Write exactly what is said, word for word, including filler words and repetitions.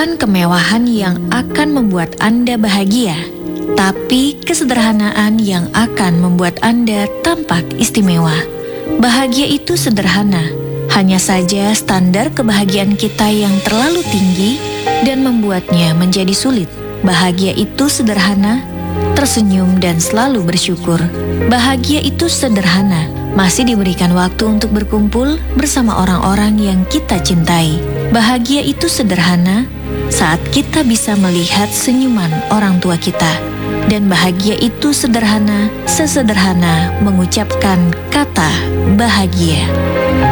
bukan kemewahan yang akan membuat Anda bahagia, tapi kesederhanaan yang akan membuat Anda tampak istimewa. Bahagia itu sederhana, hanya saja standar kebahagiaan kita yang terlalu tinggi dan membuatnya menjadi sulit. Bahagia itu sederhana, tersenyum dan selalu bersyukur. Bahagia itu sederhana, masih diberikan waktu untuk berkumpul bersama orang-orang yang kita cintai. Bahagia itu sederhana saat kita bisa melihat senyuman orang tua kita. Dan bahagia itu sederhana, sesederhana mengucapkan kata bahagia.